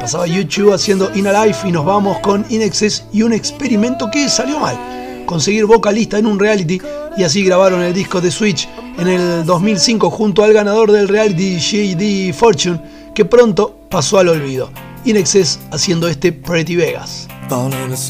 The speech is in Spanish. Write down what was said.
Pasaba U2 haciendo In a Life y nos vamos con INXS y un experimento que salió mal. Conseguir vocalista en un reality y así grabaron el disco de Switch en el 2005 junto al ganador del reality J.D. Fortune, que pronto pasó al olvido. INXS haciendo este Pretty Vegas. Falling asleep